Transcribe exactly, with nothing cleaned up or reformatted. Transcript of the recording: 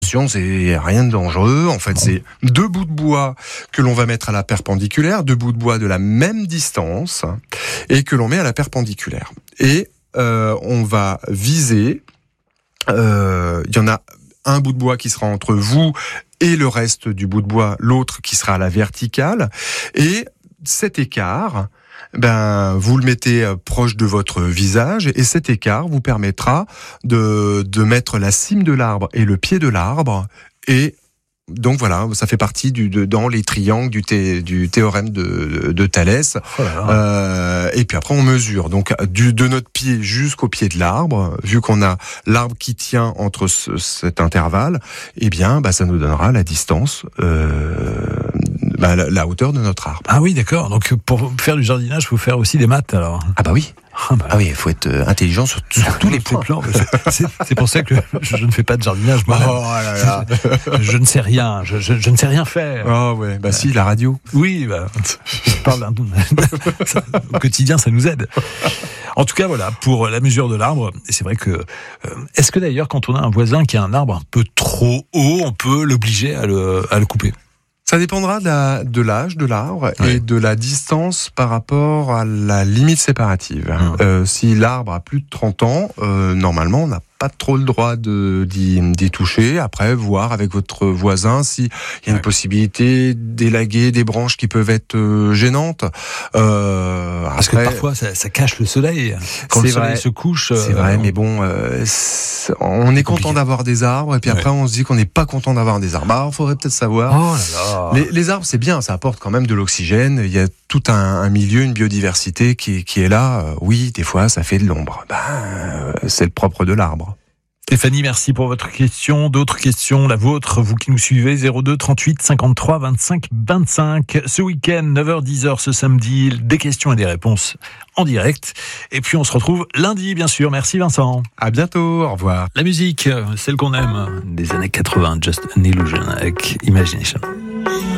attention, c'est rien de dangereux. En fait, c'est deux bouts de bois que l'on va mettre à la perpendiculaire, deux bouts de bois de la même distance, et que l'on met à la perpendiculaire. Et euh, on va viser. Il euh, y en a un bout de bois qui sera entre vous et le reste du bout de bois, l'autre qui sera à la verticale. Et cet écart, ben, vous le mettez proche de votre visage, et cet écart vous permettra de, de mettre la cime de l'arbre et le pied de l'arbre. Et donc voilà, ça fait partie du, de, dans les triangles du, thé, du théorème de, de Thalès. Oh là là. Euh, et puis après, on mesure. Donc, du, de notre pied jusqu'au pied de l'arbre, vu qu'on a l'arbre qui tient entre ce, cet intervalle, eh bien, bah, ça nous donnera la distance, euh, bah, la, la hauteur de notre arbre. Ah oui, d'accord. Donc, pour faire du jardinage, il faut faire aussi des maths, alors. Ah bah oui. Ah, bah. ah oui, il faut être intelligent sur, sur tous les points. Plans, c'est, c'est pour ça que je, je ne fais pas de jardinage, moi. Oh là là. Je, je ne sais rien, je, je, je ne sais rien faire. Oh ouais, bah euh, si, la radio. Oui, bah, je parle d'un, ça, au quotidien, ça nous aide. En tout cas, voilà, pour la mesure de l'arbre, et c'est vrai que, euh, est-ce que d'ailleurs, quand on a un voisin qui a un arbre un peu trop haut, on peut l'obliger à le, à le couper? Ça dépendra de, la, de l'âge de l'arbre ouais. et de la distance par rapport à la limite séparative. Mmh. Euh, si l'arbre a plus de trente ans, euh, normalement, on n'a pas trop le droit de, d'y, d'y toucher. Après, voir avec votre voisin s'il y a une ouais. possibilité d'élaguer des branches qui peuvent être euh, gênantes. Euh, Parce après, que parfois, ça, ça cache le soleil. Quand le soleil vrai. se couche... C'est euh, vrai, on... mais bon, euh, on est content d'avoir des arbres, et puis après, ouais. on se dit qu'on n'est pas content d'avoir des arbres. Alors, il faudrait peut-être savoir... Oh là là. Les, les arbres, c'est bien, ça apporte quand même de l'oxygène. Il y a tout un, un milieu, une biodiversité qui, qui est là. Euh, oui, des fois, ça fait de l'ombre. Ben, euh, c'est le propre de l'arbre. Stéphanie, merci pour votre question. D'autres questions, la vôtre, vous qui nous suivez, zéro deux trente-huit cinquante-trois vingt-cinq vingt-cinq. Ce week-end, neuf heures dix heures ce samedi, des questions et des réponses en direct. Et puis on se retrouve lundi, bien sûr. Merci Vincent. À bientôt, au revoir. La musique, celle qu'on aime, des années quatre-vingts, Just an Illusion avec Imagination.